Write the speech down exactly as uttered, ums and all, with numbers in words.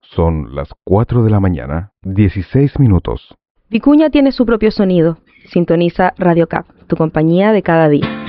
Son las cuatro de la mañana, dieciséis minutos. Vicuña tiene su propio sonido. Sintoniza Radio Cap, tu compañía de cada día.